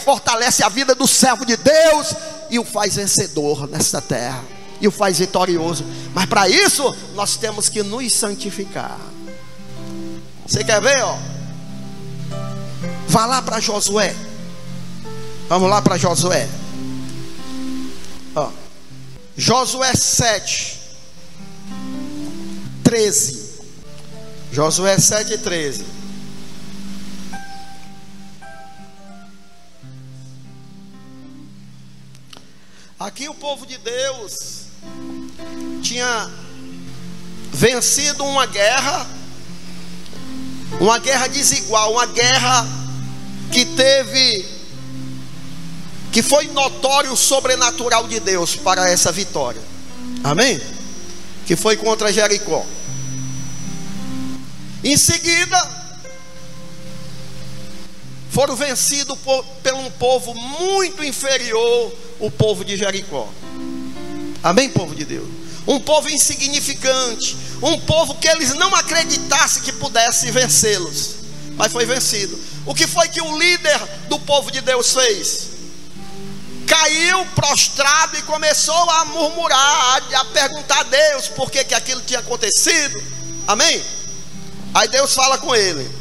fortalece a vida do servo de Deus e o faz vencedor nesta terra, e o faz vitorioso. Mas para isso nós temos que nos santificar. Você quer ver, ó? Vá lá para Josué. Vamos lá para Josué. Ó. Josué 7:13. Josué 7:13. Aqui o povo de Deus tinha vencido uma guerra desigual, uma guerra que foi notório o sobrenatural de Deus para essa vitória. Amém? Que foi contra Jericó. Em seguida, foram vencidos por um povo muito inferior, o povo de Jericó. Amém, povo de Deus? Um povo insignificante, um povo que eles não acreditassem que pudesse vencê-los, mas foi vencido. O que foi que o líder do povo de Deus fez? Caiu prostrado e começou a murmurar, a perguntar a Deus por que aquilo tinha acontecido. Amém? Aí Deus fala com ele: